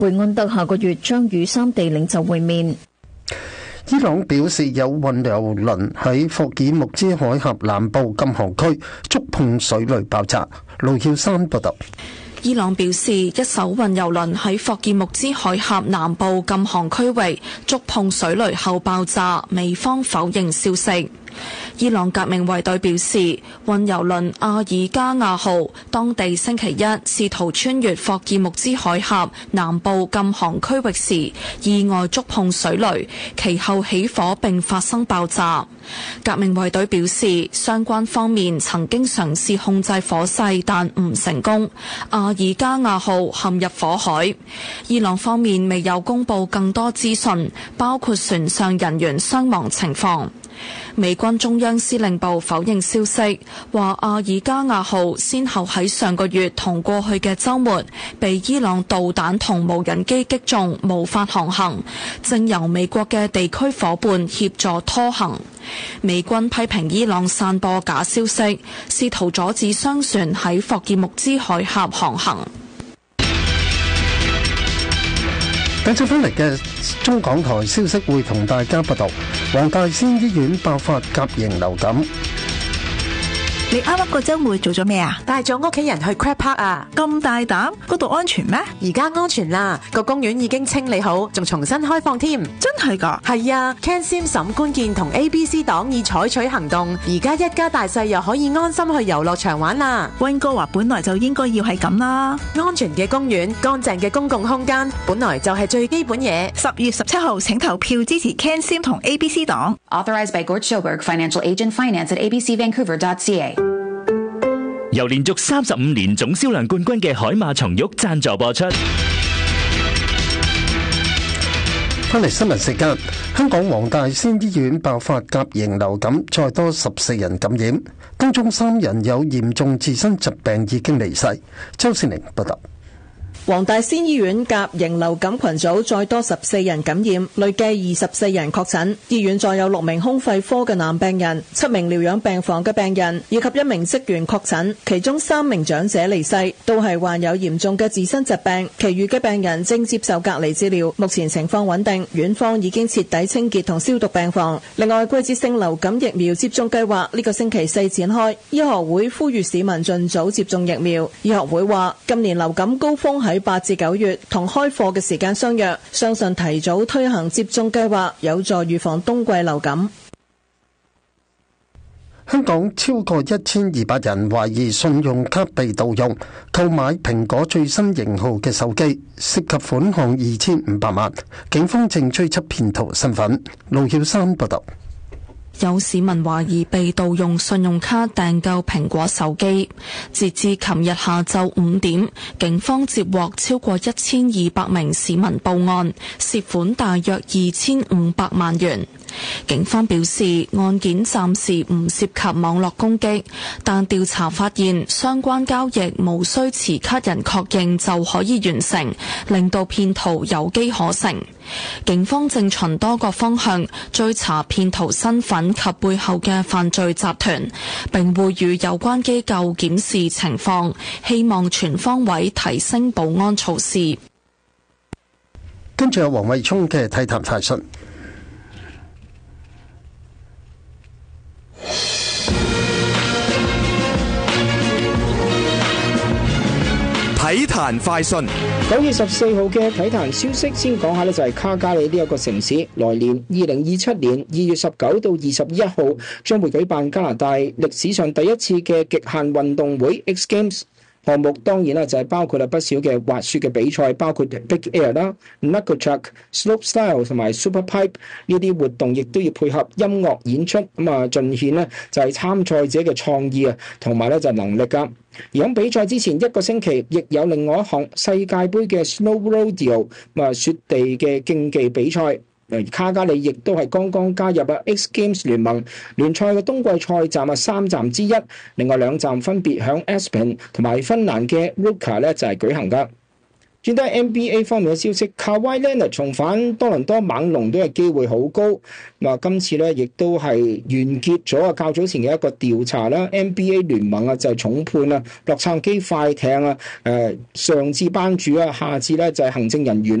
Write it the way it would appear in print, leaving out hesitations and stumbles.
貝安德下個月將與三地領袖會面。 伊朗表示有運油輪喺霍爾木茲海峽南部禁航區觸碰水雷爆炸。盧曉山報道。 伊朗表示，一艘運油輪喺霍爾木茲海峽南部禁航區域觸碰水雷後爆炸，美方否認消息。伊朗革命衛隊表示，運油輪阿爾加亞號當地星期一試圖穿越霍爾木茲海峽南部禁航區域時，意外觸碰水雷，其後起火並發生爆炸。革命衛隊表示，相關方面曾經嘗試控制火勢，但唔成功。阿爾加亞號陷入火海。伊朗方面未有公布更多資訊，包括船上人員傷亡情況。美軍中央司令部否認消息，話阿爾加亞號先後喺上個月同過去嘅週末被伊朗導彈同無人機擊中，無法航行，正由美國嘅地區夥伴協助拖行。美軍批評伊朗散播假消息，試圖阻止商船喺霍爾木茲海峽航行。 等陣翻嚟嘅中港台消息會同大家報道，黃大仙醫院爆發甲型流感。 你啱啱個週末做咗咩啊？ 帶咗屋企人去 Crab Park 啊！ 咁大膽，嗰度安全咩？ 而家安全啦，個公園已經清理好，仲重新開放添。 真係㗎？ 係啊 ，Ken Sim 沈觀健同 ABC 黨已採取行動，而家一家大細又可以安心去遊樂場玩啦。 溫哥華本來就應該要係咁啦， 安全嘅公園、乾淨嘅公共空間，本來就係最基本嘢。 10月17號請投票支持 Ken Sim 同 ABC 黨。 Authorized by Gord Schilberg, Financial Agent, Finance at abcvancouver.ca。 由連續35年總銷量冠軍嘅海馬松玉贊助播出。 翻嚟新聞時間，香港黃大仙醫院爆發甲型流感，再多14人感染，當中3人有嚴重自身疾病已經離世。周善玲報道。 黃大仙醫院甲型流感群組再多14人感染，累計24人確診。醫院再有6名胸肺科嘅男病人、7名療養病房嘅病人以及1名職員確診，其中3名長者離世，都係患有嚴重嘅自身疾病。其餘嘅病人正接受隔離治療，目前情況穩定。院方已經徹底清潔同消毒病房。另外，季節性流感疫苗接種計劃呢個星期4展開，醫學會呼籲市民盡早接種疫苗。醫學會話，今年流感高峰喺8至9月，同開課嘅時間相若，相信提早推行接種計劃有助預防冬季流感。 香港超過1200人懷疑信用卡被盜用，購買蘋果最新型號嘅手機，涉及款項2500萬，警方正追緝騙徒身份。盧曉山報道。 有市民懷疑被盜用信用卡訂購蘋果手機，截至琴日下晝5點，警方接獲超過1200名市民報案，涉款大約2500萬元。警方表示，案件暫時唔涉及網絡攻擊，但調查發現相關交易無需持卡人確認就可以完成，令到騙徒有機可乘。警方正循多個方向追查騙徒身份及背後嘅犯罪集團，並會與有關機構檢視情況，希望全方位提升保安措施。 跟住有黃慧聰嘅體壇快訊。 體壇快訊，9月14號嘅體壇消息，先講下呢就係卡加里呢一個城市，來年2027年2月19到21號將會舉辦加拿大歷史上第一次嘅極限運動會 X Games。項目當然啦，就係包括不少嘅滑雪嘅比賽，包括 Big Air 啦、Knucklechuck、Slope Style 同埋 Super Pipe 呢啲活動，亦都要配合音樂演出，盡顯呢就係參賽者嘅創意啊，同埋就係能力㗎。而喺比賽之前1個星期，亦有另外一項世界盃嘅 Snow Rodeo 雪地嘅競技比賽。卡加里亦都係剛剛加入X Games 聯盟聯賽嘅冬季賽站3站之一，另外2站分別響 Aspen 同埋芬蘭嘅 Ruka 就係舉行㗎。 轉到 NBA 方面嘅消息，卡威廉重返多倫多猛龍都係機會好高。今次咧亦都係完結咗較早前嘅一個調查啦。NBA 聯盟就係重判洛杉磯快艇上至班主下至咧就係行政人員。